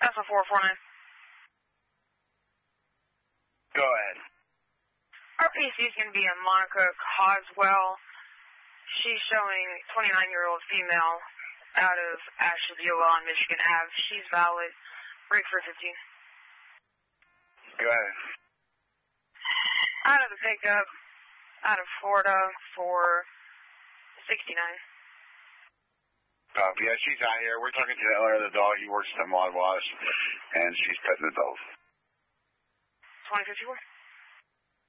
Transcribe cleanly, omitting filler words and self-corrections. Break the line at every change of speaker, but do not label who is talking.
That's a 449.
Go ahead.
Our PC is going to be a Monica Coswell. She's showing 29-year-old female out of Asheville on Michigan Ave. She's valid. Break for 15.
Go ahead.
Out of the pickup, out of Florida for 69.
Yeah, she's out here. We're talking to the owner of the dog. He works at the Mod Wash, and she's petting the dog.
2054.